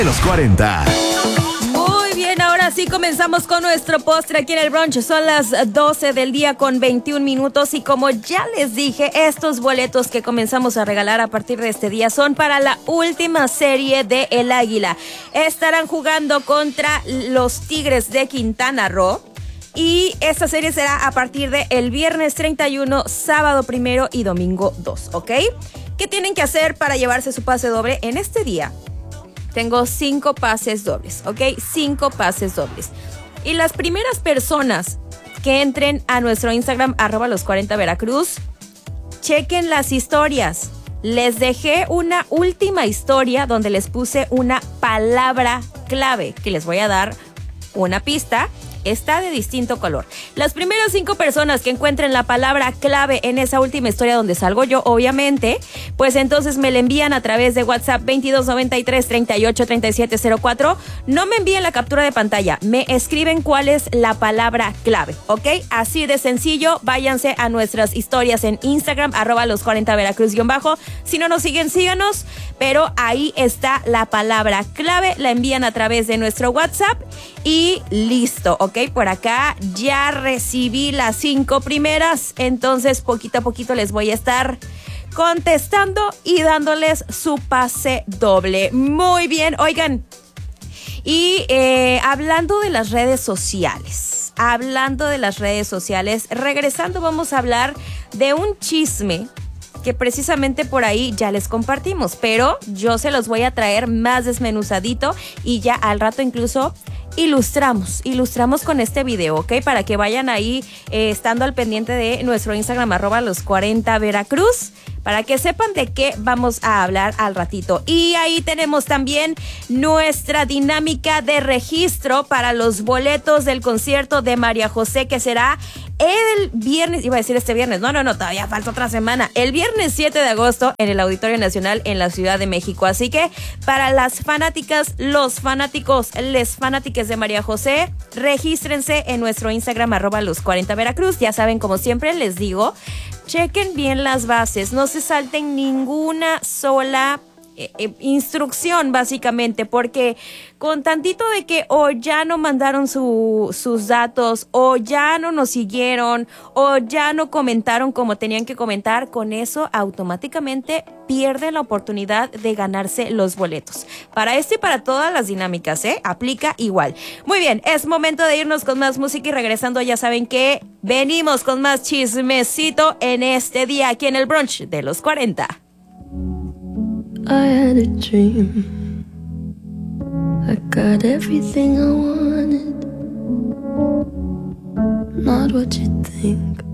de los 40. Muy bien, ahora sí comenzamos con nuestro postre aquí en el brunch. Son las 12 del día con 21 minutos y como ya les dije, estos boletos que comenzamos a regalar a partir de este día son para la última serie de El Águila. Estarán jugando contra los Tigres de Quintana Roo. Y esta serie será a partir de el viernes 31, sábado 1 y domingo 2, ¿ok? ¿Qué tienen que hacer para llevarse su pase doble en este día? Tengo 5 pases dobles, ¿ok? 5 pases dobles. Y las primeras personas que entren a nuestro Instagram, @los40 Veracruz, chequen las historias. Les dejé una última historia donde les puse una palabra clave que les voy a dar una pista. Está de distinto color. Las primeras 5 personas que encuentren la palabra clave en esa última historia donde salgo yo, obviamente, pues entonces me la envían a través de WhatsApp 2293 38 37 04. No me envíen la captura de pantalla, me escriben cuál es la palabra clave, ¿ok? Así de sencillo, váyanse a nuestras historias en Instagram, @los40 Veracruz _. Si no nos siguen, síganos, pero ahí está la palabra clave, la envían a través de nuestro WhatsApp y listo, ¿ok? Por acá ya recibí las 5 primeras, entonces poquito a poquito les voy a estar contestando y dándoles su pase doble. Muy bien, oigan, y hablando de las redes sociales, regresando vamos a hablar de un chisme que precisamente por ahí ya les compartimos, pero yo se los voy a traer más desmenuzadito y ya al rato incluso ilustramos con este video, ¿ok? Para que vayan ahí estando al pendiente de nuestro Instagram, @los40 Veracruz, para que sepan de qué vamos a hablar al ratito. Y ahí tenemos también nuestra dinámica de registro para los boletos del concierto de María José, que será el viernes, iba a decir este viernes, no, todavía falta otra semana, el viernes 7 de agosto en el Auditorio Nacional en la Ciudad de México. Así que para las fanáticas, los fanáticos, les fanáticas de María José, regístrense en nuestro Instagram, @los40 Veracruz. Ya saben, como siempre les digo, chequen bien las bases, no se salten ninguna sola instrucción, básicamente, porque con tantito de que o ya no mandaron sus datos, o ya no nos siguieron, o ya no comentaron como tenían que comentar, con eso automáticamente pierden la oportunidad de ganarse los boletos. Para este y para todas las dinámicas, aplica igual. Muy bien, es momento de irnos con más música y regresando ya saben que venimos con más chismecito en este día aquí en el brunch de los 40. I had a dream. I got everything I wanted. Not what you think.